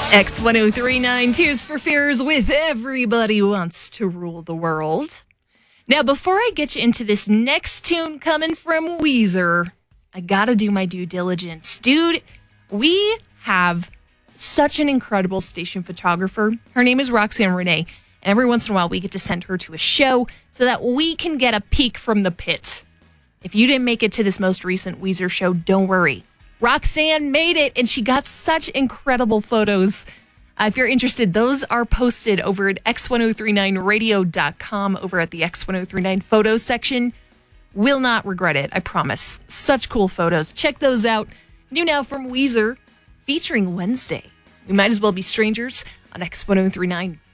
X1039 Tears for Fears with Everybody Wants to Rule the World. Now, before I get you into this next tune coming from Weezer, I gotta do my due diligence. Dude, we have such an incredible station photographer. Her name is Roxanne Renee. And every once in a while, we get to send her to a show so that we can get a peek from the pit. If you didn't make it to this most recent Weezer show, don't worry. Roxanne made it, and she got such incredible photos. If you're interested, those are posted over at x1039radio.com over at the X1039 photos section. Will not regret it, I promise. Such cool photos. Check those out. New now from Weezer, featuring Wednesday. We might as well be strangers on X1039.